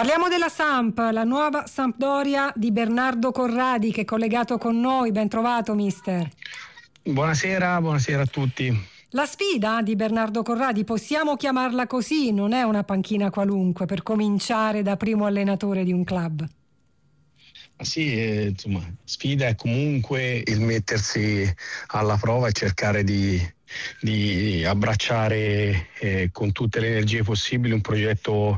Parliamo della Samp, la nuova Sampdoria di Bernardo Corradi, che è collegato con noi. Ben trovato, mister. Buonasera a tutti. La sfida di Bernardo Corradi, possiamo chiamarla così, non è una panchina qualunque per cominciare da primo allenatore di un club. Sì, insomma, sfida è comunque il mettersi alla prova e cercare di abbracciare con tutte le energie possibili un progetto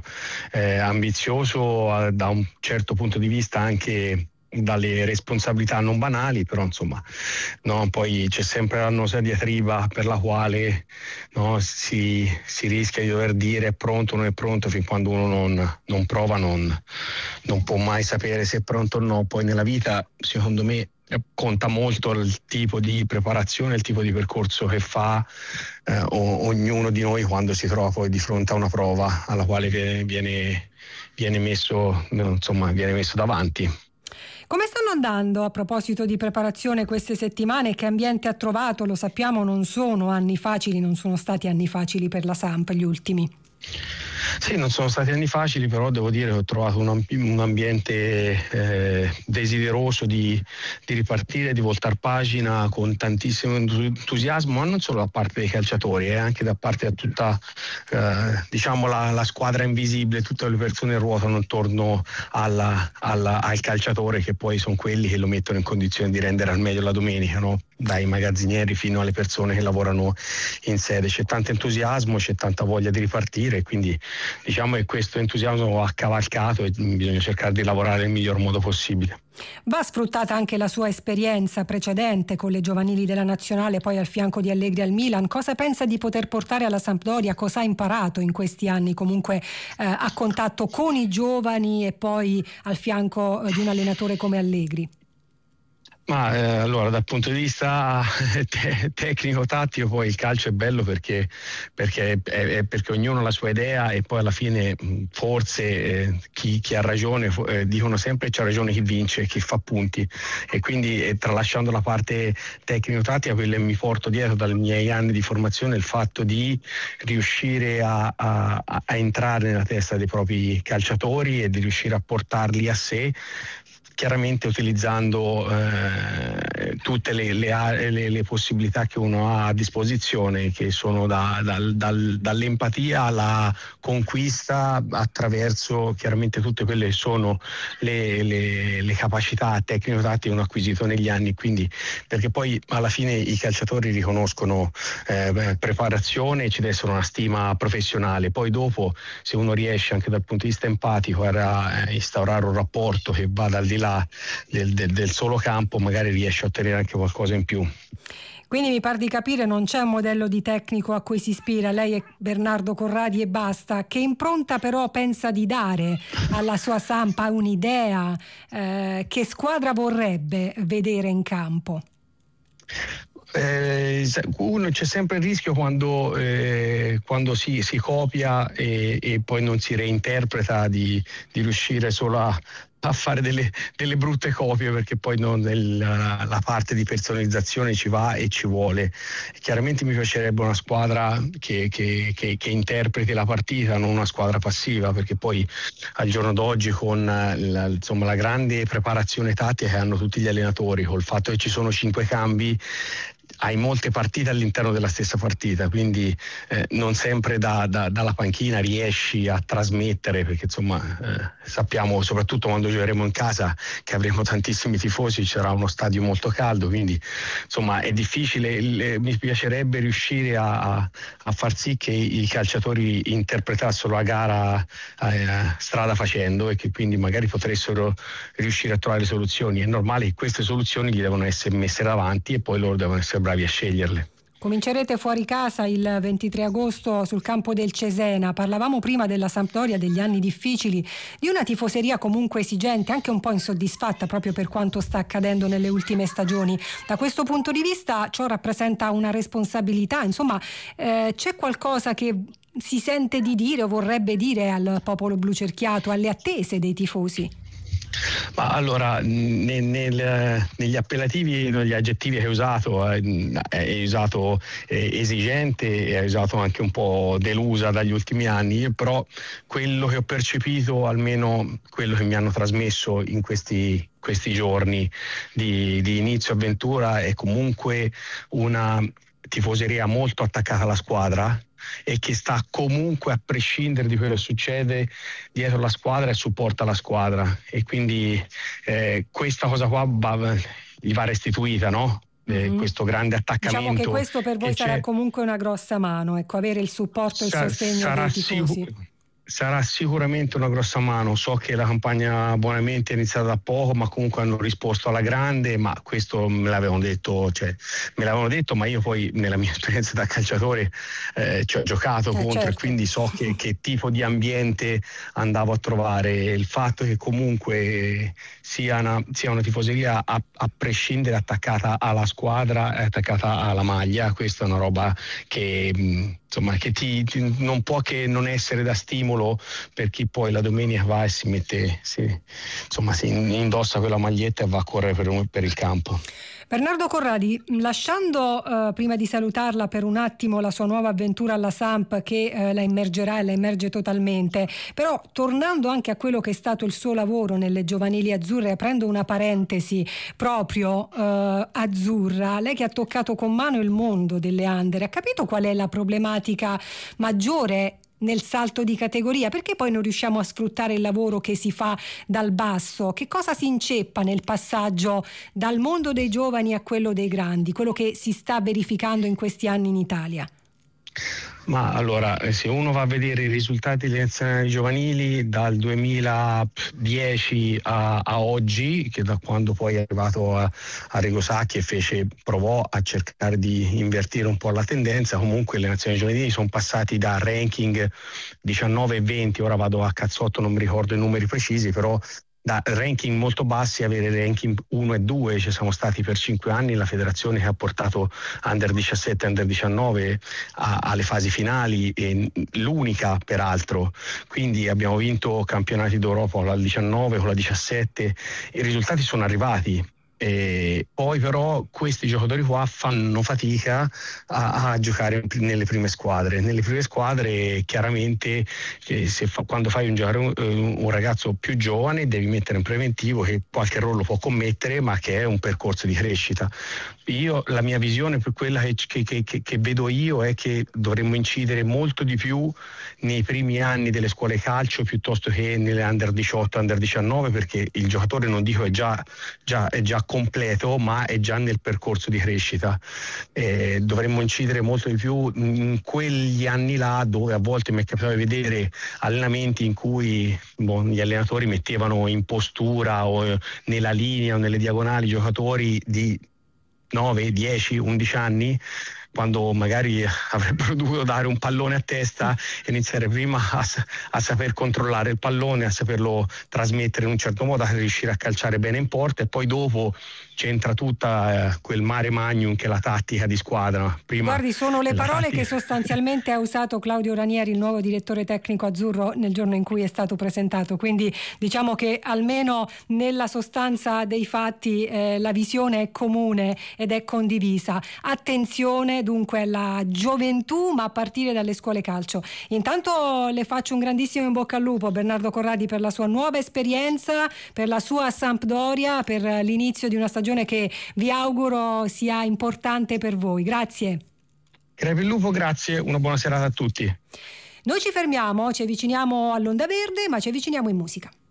ambizioso da un certo punto di vista, anche dalle responsabilità non banali, però insomma no, poi c'è sempre l'annosa diatriba per la quale no, si rischia di dover dire è pronto o non è pronto, fin quando uno non prova non può mai sapere se è pronto o no. Poi nella vita, secondo me, conta molto il tipo di preparazione, il tipo di percorso che fa ognuno di noi quando si trova poi di fronte a una prova alla quale viene messo davanti. Come stanno andando, a proposito di preparazione, queste settimane? Che ambiente ha trovato? Lo sappiamo, non sono anni facili, non sono stati anni facili per la Samp gli ultimi. Sì, non sono stati anni facili, però devo dire che ho trovato un ambiente desideroso di ripartire, di voltar pagina con tantissimo entusiasmo, ma non solo da parte dei calciatori, anche da parte di tutta la squadra invisibile, tutte le persone che ruotano intorno al calciatore, che poi sono quelli che lo mettono in condizione di rendere al meglio la domenica, no? Dai magazzinieri fino alle persone che lavorano in sede. C'è tanto entusiasmo, c'è tanta voglia di ripartire, quindi diciamo che questo entusiasmo va cavalcato e bisogna cercare di lavorare nel miglior modo possibile. Va sfruttata anche la sua esperienza precedente con le giovanili della Nazionale, poi al fianco di Allegri al Milan. Cosa pensa di poter portare alla Sampdoria? Cosa ha imparato in questi anni comunque a contatto con i giovani e poi al fianco di un allenatore come Allegri? Ma allora, dal punto di vista tecnico-tattico, poi il calcio è bello perché ognuno ha la sua idea e poi alla fine forse chi ha ragione, dicono sempre c'ha ragione chi vince, chi fa punti, e quindi tralasciando la parte tecnico-tattica, quello che mi porto dietro dai miei anni di formazione, il fatto di riuscire a entrare nella testa dei propri calciatori e di riuscire a portarli a sé, chiaramente utilizzando tutte le possibilità che uno ha a disposizione, che sono dall'empatia alla conquista, attraverso chiaramente tutte quelle che sono le capacità tecnico-tattiche che uno ha acquisito negli anni. Quindi, perché poi alla fine i calciatori riconoscono preparazione e ci deve essere una stima professionale. Poi dopo, se uno riesce anche dal punto di vista empatico a instaurare un rapporto che vada al di là del solo campo, magari riesce a ottenere anche qualcosa in più. Quindi mi pare di capire non c'è un modello di tecnico a cui si ispira, lei è Bernardo Corradi e basta. Che impronta però pensa di dare alla sua Samp? Ha un'idea? Che squadra vorrebbe vedere in campo? C'è sempre il rischio quando si copia e poi non si reinterpreta di riuscire solo a fare delle brutte copie, perché poi la parte di personalizzazione ci va e ci vuole. Chiaramente mi piacerebbe una squadra che interpreti la partita, non una squadra passiva, perché poi al giorno d'oggi con la grande preparazione tattica che hanno tutti gli allenatori, col fatto che ci sono 5 cambi, hai molte partite all'interno della stessa partita, quindi non sempre dalla panchina riesci a trasmettere, perché sappiamo, soprattutto quando giocheremo in casa, che avremo tantissimi tifosi, c'era uno stadio molto caldo, quindi è difficile. Mi piacerebbe riuscire a far sì che i calciatori interpretassero la gara strada facendo, e che quindi magari potessero riuscire a trovare soluzioni. È normale che queste soluzioni gli devono essere messe davanti e poi loro devono essere bravi a sceglierle. Comincerete fuori casa il 23 agosto sul campo del Cesena. Parlavamo prima della Sampdoria, degli anni difficili, di una tifoseria comunque esigente, anche un po' insoddisfatta proprio per quanto sta accadendo nelle ultime stagioni. Da questo punto di vista ciò rappresenta una responsabilità, c'è qualcosa che si sente di dire o vorrebbe dire al popolo blucerchiato, alle attese dei tifosi? Ma allora, negli appellativi, negli aggettivi che hai usato, esigente e hai usato anche un po' delusa dagli ultimi anni. Io però quello che ho percepito, almeno quello che mi hanno trasmesso in questi giorni di inizio avventura, è comunque una tifoseria molto attaccata alla squadra e che sta comunque, a prescindere di quello che succede, dietro la squadra e supporta la squadra, e quindi questa cosa qua gli va restituita, no? Questo grande attaccamento. Diciamo che questo per voi sarà comunque una grossa mano, ecco, avere il supporto e il sostegno dei tifosi. Sarà sicuramente una grossa mano. So che la campagna abbonamenti è iniziata da poco, ma comunque hanno risposto alla grande, ma questo me l'avevano detto, ma io poi nella mia esperienza da calciatore ci ho giocato contro, certo. E quindi so che tipo di ambiente andavo a trovare. Il fatto che comunque sia una tifoseria a prescindere attaccata alla squadra e attaccata alla maglia, questa è una roba che insomma che non può che non essere da stimolo per chi poi la domenica va e si indossa quella maglietta e va a correre per il campo. Bernardo Corradi, lasciando prima di salutarla per un attimo la sua nuova avventura alla Samp che la immergerà e la immerge totalmente, però tornando anche a quello che è stato il suo lavoro nelle giovanili azzurre, aprendo una parentesi proprio azzurra, lei che ha toccato con mano il mondo delle under, ha capito qual è la problematica maggiore nel salto di categoria? Perché poi non riusciamo a sfruttare il lavoro che si fa dal basso? Che cosa si inceppa nel passaggio dal mondo dei giovani a quello dei grandi, quello che si sta verificando in questi anni in Italia? Ma allora, se uno va a vedere i risultati delle nazionali giovanili dal 2010 a oggi, che da quando poi è arrivato a Arrigo Sacchi e provò a cercare di invertire un po' la tendenza, comunque le nazionali giovanili sono passati da ranking 19 e 20, ora vado a cazzotto, non mi ricordo i numeri precisi, però da ranking molto bassi avere ranking 1 e 2. Ci siamo stati per 5 anni la federazione che ha portato under 17 e under 19 alle fasi finali, e l'unica peraltro, quindi abbiamo vinto campionati d'Europa con la 19, con la 17, i risultati sono arrivati. E poi però questi giocatori qua fanno fatica a giocare nelle prime squadre. Nelle prime squadre chiaramente quando fai un ragazzo più giovane devi mettere in preventivo che qualche errore lo può commettere, ma che è un percorso di crescita. La mia visione, per quella che vedo io, è che dovremmo incidere molto di più nei primi anni delle scuole calcio piuttosto che nelle under 18, under 19, perché il giocatore, non dico è già completo, ma è già nel percorso di crescita. Dovremmo incidere molto di più in quegli anni là, dove a volte mi è capitato di vedere allenamenti in cui gli allenatori mettevano in postura o nella linea o nelle diagonali giocatori di 9, 10, 11 anni, quando magari avrebbero dovuto dare un pallone a testa e iniziare prima a saper controllare il pallone, a saperlo trasmettere in un certo modo, a riuscire a calciare bene in porta, e poi dopo c'entra tutta quel mare magnum che è la tattica di squadra. Guardi, sono le parole che sostanzialmente ha usato Claudio Ranieri, il nuovo direttore tecnico azzurro, nel giorno in cui è stato presentato, quindi diciamo che almeno nella sostanza dei fatti la visione è comune ed è condivisa. Attenzione dunque alla gioventù, ma a partire dalle scuole calcio. Intanto le faccio un grandissimo in bocca al lupo, Bernardo Corradi, per la sua nuova esperienza, per la sua Sampdoria, per l'inizio di una stagione che vi auguro sia importante per voi. Grazie. Crepi il lupo, grazie, una buona serata a tutti. Noi ci fermiamo, ci avviciniamo all'Onda Verde, ma ci avviciniamo in musica.